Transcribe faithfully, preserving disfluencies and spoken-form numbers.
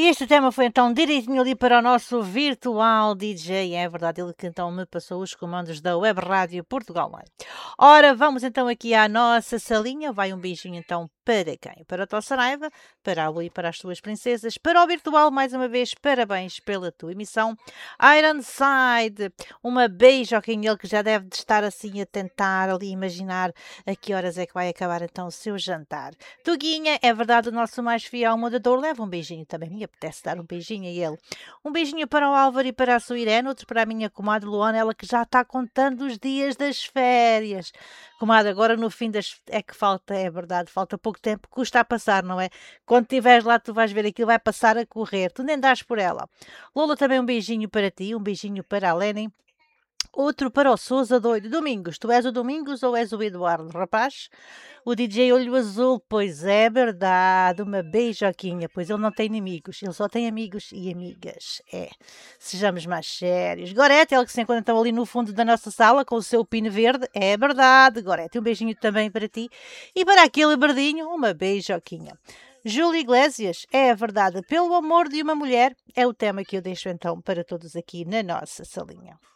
E este tema foi então direitinho ali para o nosso virtual D J. É verdade, ele que então me passou os comandos da Web Rádio Portugal Online. Ora, vamos então aqui à nossa salinha. Vai um beijinho então para quem? Para a tua Saraiva, para a Lu e para as tuas princesas, para o virtual, mais uma vez, parabéns pela tua emissão. Ironside, uma beijoquinha, ele que já deve de estar assim a tentar ali imaginar a que horas é que vai acabar então o seu jantar. Tuguinha, é verdade, o nosso mais fiel moderador, leva um beijinho também, me apetece dar um beijinho a ele. Um beijinho para o Álvaro e para a sua Irene, outro para a minha comadre Luana, ela que já está contando os dias das férias. Comadre, agora no fim das... é que falta, é verdade, falta pouco tempo, custa a passar, não é? Quando estiveres lá tu vais ver aquilo, vai passar a correr, tu nem dás por ela. Lola, também um beijinho para ti, um beijinho para a Lenin. Outro para o Sousa doido. Domingos, tu és o Domingos ou és o Eduardo, rapaz? O D J Olho Azul, pois é verdade, uma beijoquinha, pois ele não tem inimigos, ele só tem amigos e amigas. É, sejamos mais sérios. Gorete, ele que se encontra então ali no fundo da nossa sala com o seu pino verde, é verdade. Gorete, um beijinho também para ti. E para aquele verdinho, uma beijoquinha. Júlio Iglesias, é verdade, pelo amor de uma mulher, é o tema que eu deixo então para todos aqui na nossa salinha.